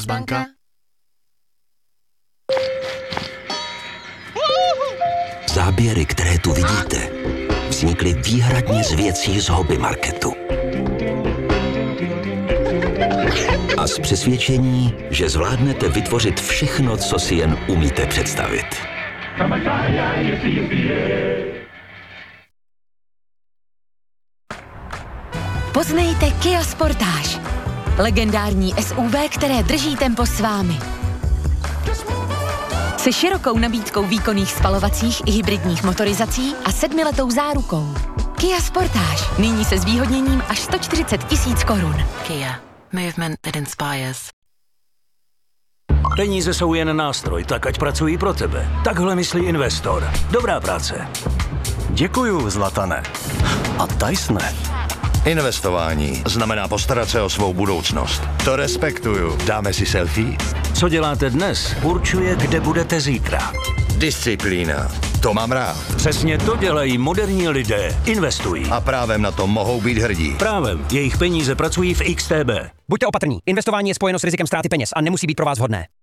banka. Záběry, které tu vidíte, vznikly výhradně z věcí z hobby marketu. A z přesvědčení, že zvládnete vytvořit všechno, co si jen umíte představit. Poznejte Kia Sportage. Legendární SUV, které drží tempo s vámi. Se širokou nabídkou výkonných spalovacích i hybridních motorizací a 7letou zárukou. Kia Sportage. Nyní se zvýhodněním až 140 000 korun. Kia. Movement that inspires. Peníze jsou jen nástroj, tak ať pracují pro tebe. Takhle myslí investor. Dobrá práce. Děkuju, Zlatane. A Tysone. Investování znamená postarat se o svou budoucnost. To respektuju. Dáme si selfie? Co děláte dnes, určuje, kde budete zítra. Disciplína. To mám rád. Přesně to dělají moderní lidé. Investují. A právem na to mohou být hrdí. Právem. Jejich peníze pracují v XTB. Buďte opatrní. Investování je spojeno s rizikem ztráty peněz a nemusí být pro vás vhodné.